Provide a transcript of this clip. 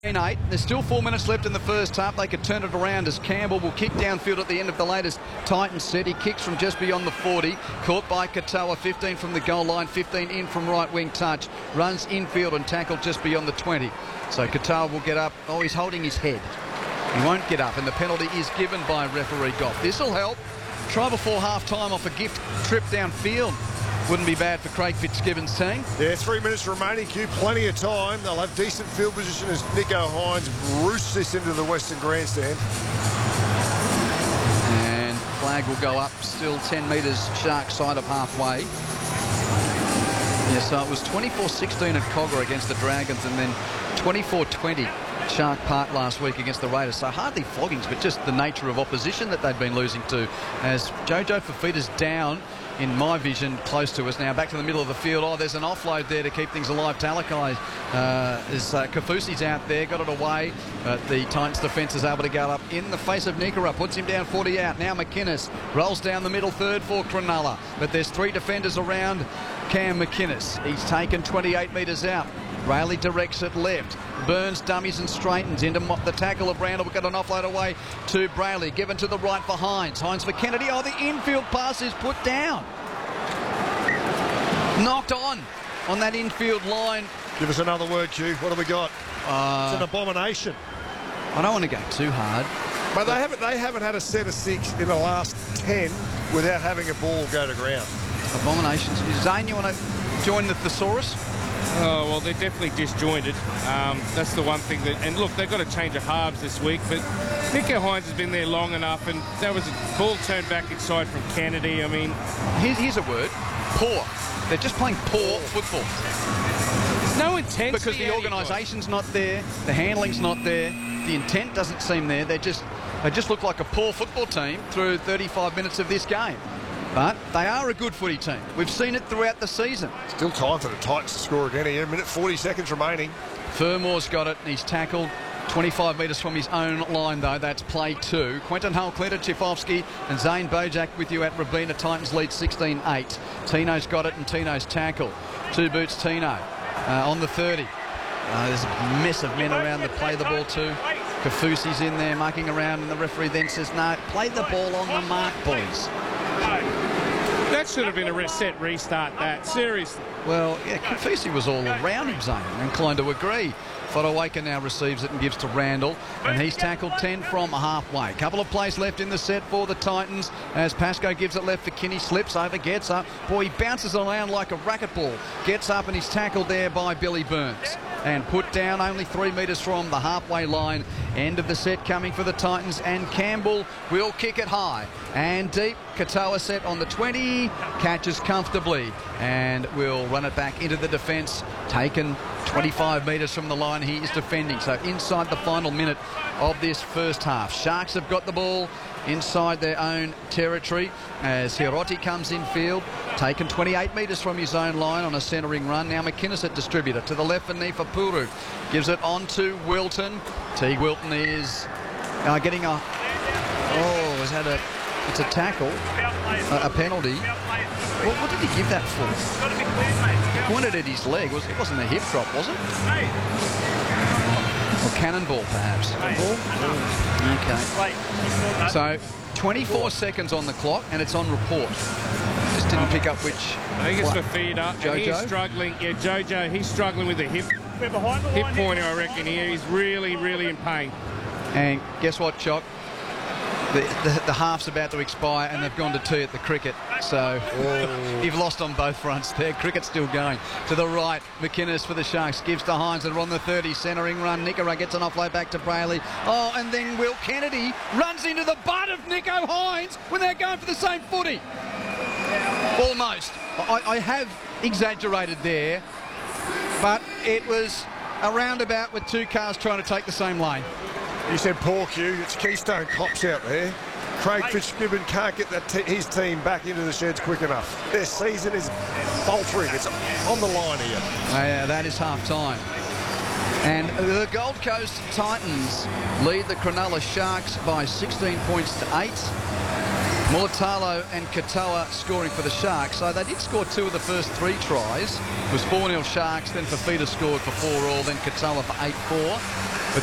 8. There's still 4 minutes left in the first half. They could turn it around as Campbell will kick downfield at the end of the latest Titans set. He kicks from just beyond the 40. Caught by Katoa, 15 from the goal line, 15 in from right wing touch. Runs infield and tackled just beyond the 20. So Katoa will get up. Oh, he's holding his head. He won't get up, and the penalty is given by referee Goff. This will help. Try before half-time off a gift trip downfield. Wouldn't be bad for Craig Fitzgibbon's team. Yeah, 3 minutes remaining, Q. Plenty of time. They'll have decent field position as Nicho Hynes roosts this into the Western Grandstand. And flag will go up, still 10 metres Shark side of halfway. Yeah, so it was 24-16 at Cogger against the Dragons, and then 24-20 Shark Park last week against the Raiders. So hardly floggings, but just the nature of opposition that they've been losing to. As Jojo Fifita's down, in my vision, close to us now. Back to the middle of the field. Oh, there's an offload there to keep things alive. Talakai Kafusi's out there, got it away. But the Titans defence is able to go up in the face of Nikora. Puts him down 40 out. Now McInnes rolls down the middle third for Cronulla. But there's three defenders around Cam McInnes. He's taken 28 metres out. Brayley directs it left. Burns dummies and straightens into the tackle of Randall. We've got an offload away to Brayley. Given to the right for Hynes. Hynes for Kennedy. Oh, the infield pass is put down. Knocked on that infield line. Give us another word, Q. What have we got? It's an abomination. I don't want to go too hard. But they haven't had a set of 6 in the last 10 without having a ball go to ground. Abominations. Zane, you want to join the thesaurus? Oh, well, they're definitely disjointed. That's the one thing that... And look, they've got to change of halves this week, but Nicho Hynes has been there long enough, and that was a ball turned back inside from Kennedy. I mean... Here's a word. Poor. They're just playing poor football. There's no intensity. Because the organisation's not there, the handling's not there, the intent doesn't seem there. They just look like a poor football team through 35 minutes of this game. But they are a good footy team. We've seen it throughout the season. Still time for the Titans to score again here. 1:40 seconds remaining. Fermore's got it, and he's tackled 25 metres from his own line, though. That's play 2. Quentin Hull, Clinton Chifovsky and Zane Bojak with you at Rabina. Titans lead 16-8. Tino's got it, and Tino's tackled. 2 boots Tino on the 30. There's a mess of men around that play the ball too. Kafusi's in there mucking around, and the referee then says, no, play the ball on the mark, boys. That should have been a restart, that. Seriously. Well, yeah, Kafusi was all around him, Zane. I'm inclined to agree. Fodawaker now receives it and gives to Randall, and he's tackled 10 from halfway. Couple of plays left in the set for the Titans as Pascoe gives it left for Kinney, slips over, gets up. Boy, he bounces around like a racquetball. Gets up and he's tackled there by Billy Burns. And put down only 3 metres from the halfway line. End of the set coming for the Titans, and Campbell will kick it high and deep. Katoa set on the 20, catches comfortably and will run it back into the defence. Taken 25 metres from the line, he is defending. So inside the final minute of this first half. Sharks have got the ball inside their own territory as Hiroti comes in field, taken 28 metres from his own line on a centering run. Now McInnes at distributor to the left for Nifapuru, gives it on to Wilton. Teague Wilton is getting a it's a tackle, a penalty. Well, what did he give that for? He pointed at his leg. It wasn't a hip drop, was it? Or cannonball, perhaps. Okay. So 24 seconds on the clock, and it's on report. Just didn't pick up which. I think it's Fifita. Jojo? He's struggling. Yeah, Jojo, he's struggling with the hip pointer, I reckon, here. He's really, really in pain. And guess what, Chock? The half's about to expire, and they've gone to tea at the cricket. So you've lost on both fronts there. Cricket's still going. To the right, McInnes for the Sharks. Gives to Hynes, and on the 30, centering run. Nikora gets an offload back to Brayley. Oh, and then Will Kennedy runs into the butt of Nicho Hynes when they're going for the same footy. Almost. I have exaggerated there, but it was a roundabout with 2 cars trying to take the same lane. You said poor Q. It's Keystone Cops out there. Craig Fitzgibbon can't get his team back into the sheds quick enough. Their season is faltering. It's on the line here. Yeah, that is half-time. And the Gold Coast Titans lead the Cronulla Sharks by 16 points to 8. Mulatalo and Katoa scoring for the Sharks. So they did score 2 of the first 3 tries. It was 4-0 Sharks, then Fifita scored for 4-all, then Katoa for 8-4.